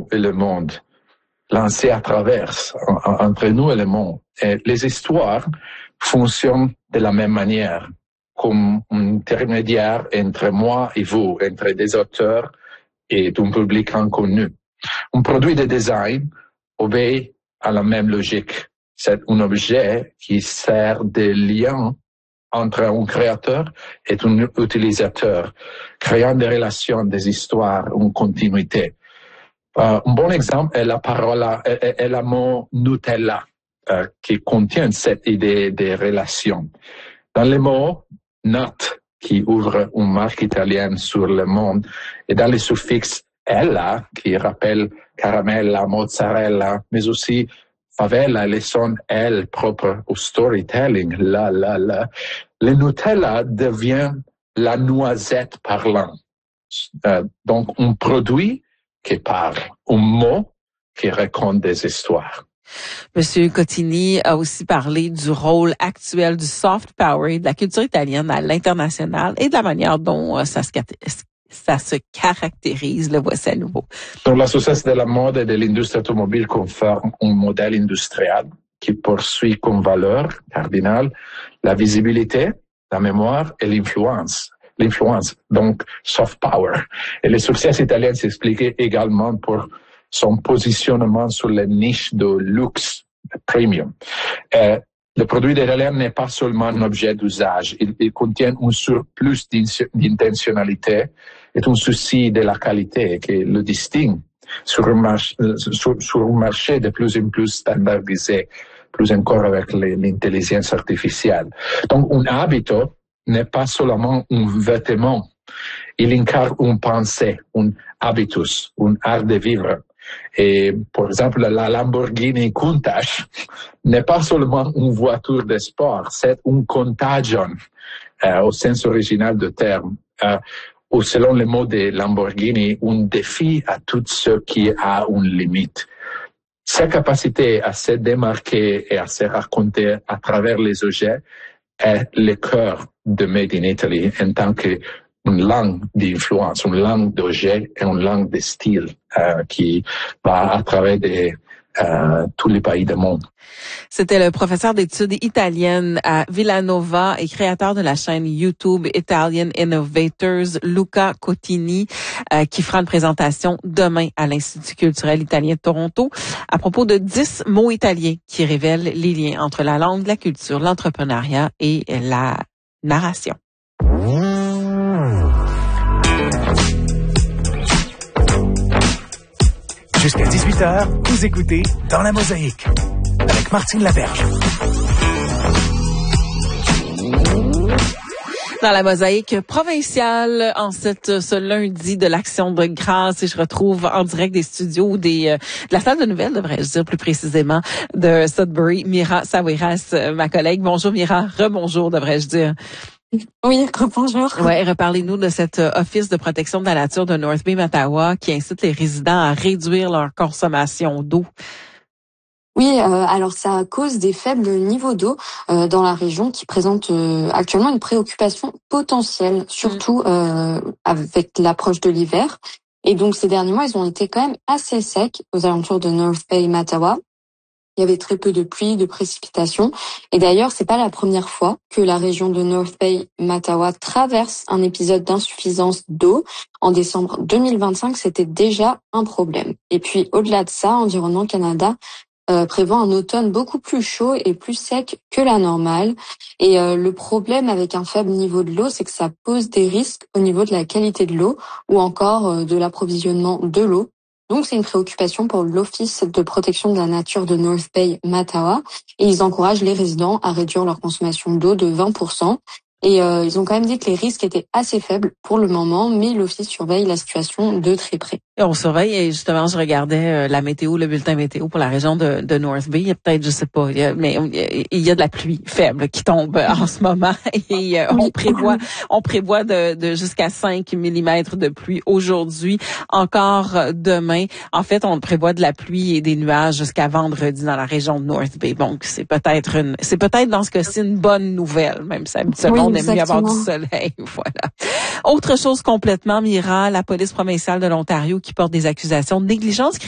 nous et le monde, lancé à travers, entre nous et le monde. Et les histoires fonctionnent de la même manière, comme un intermédiaire entre moi et vous, entre des auteurs et un public inconnu. Un produit de design obéit à la même logique. C'est un objet qui sert de lien entre un créateur et un utilisateur, créant des relations, des histoires, une continuité. Un bon exemple est est le mot Nutella, qui contient cette idée de relation. Dans le mot nut, qui ouvre une marque italienne sur le monde, et dans le suffixe ella, qui rappelle caramella, mozzarella, mais aussi favela, les sons L propres au storytelling, le Nutella devient la noisette parlante. Donc, un produit qui parle, un mot qui raconte des histoires. Monsieur Cotini a aussi parlé du rôle actuel du soft power, de la culture italienne à l'international et de la manière dont ça se caractérise. Le voici à nouveau. Donc, la succès de la mode et de l'industrie automobile confirme un modèle industriel qui poursuit comme valeur cardinale la visibilité, la mémoire et l'influence. Donc soft power. Et le succès italien s'expliquait également pour son positionnement sur les niches de luxe premium. Le produit italien n'est pas seulement un objet d'usage, il contient un surplus d'intentionnalité et un souci de la qualité qui le distingue sur un marché de plus en plus standardisé, plus encore avec l'intelligence artificielle. Donc, un habito n'est pas seulement un vêtement, il incarne une pensée, un habitus, un art de vivre. Et, par exemple, la Lamborghini Countach n'est pas seulement une voiture de sport, c'est un contagion, au sens original du terme, ou selon les mots de Lamborghini, un défi à tout ce qui a une limite. Sa capacité à se démarquer et à se raconter à travers les objets est le cœur de Made in Italy en tant qu'une langue d'influence, une langue d'objet et une langue de style qui va à travers tous les pays du monde. C'était le professeur d'études italiennes à Villanova et créateur de la chaîne YouTube Italian Innovators, Luca Cotini, qui fera une présentation demain à l'Institut culturel italien de Toronto à propos de 10 mots italiens qui révèlent les liens entre la langue, la culture, l'entrepreneuriat et la narration. Jusqu'à 18h, vous écoutez Dans la Mosaïque avec Martine Laberge. Dans la Mosaïque provinciale, ce lundi de l'Action de grâce, et je retrouve en direct des studios de la salle de nouvelles, devrais-je dire plus précisément, de Sudbury, Mira Sawiras, ma collègue. Bonjour Mira, rebonjour devrais-je dire. Oui, bonjour. Ouais, reparlez-nous de cet office de protection de la nature de North Bay, Mattawa, qui incite les résidents à réduire leur consommation d'eau. Oui, alors ça cause des faibles niveaux d'eau dans la région qui présente actuellement une préoccupation potentielle, surtout avec l'approche de l'hiver. Et donc ces derniers mois, ils ont été quand même assez secs aux alentours de North Bay, Mattawa. Il y avait très peu de pluie, de précipitations. Et d'ailleurs, c'est pas la première fois que la région de North Bay, Mattawa traverse un épisode d'insuffisance d'eau. En décembre 2025, c'était déjà un problème. Et puis, au-delà de ça, Environnement Canada prévoit un automne beaucoup plus chaud et plus sec que la normale. Et le problème avec un faible niveau de l'eau, c'est que ça pose des risques au niveau de la qualité de l'eau ou encore de l'approvisionnement de l'eau. Donc, c'est une préoccupation pour l'Office de protection de la nature de North Bay, Mattawa. Et ils encouragent les résidents à réduire leur consommation d'eau de 20%. Et ils ont quand même dit que les risques étaient assez faibles pour le moment, mais l'Office surveille la situation de très près. Et on surveille, et justement, je regardais la météo, le bulletin météo pour la région de North Bay. Il y a peut-être, je sais pas, mais il y a de la pluie faible qui tombe en ce moment. Et on prévoit de jusqu'à 5 mm de pluie aujourd'hui, encore demain. En fait, on prévoit de la pluie et des nuages jusqu'à vendredi dans la région de North Bay. Donc, c'est peut-être dans ce cas-ci une bonne nouvelle, même si habituellement, on aime mieux avoir du soleil. Voilà. Autre chose complètement, Mira, la police provinciale de l'Ontario qui porte des accusations de négligence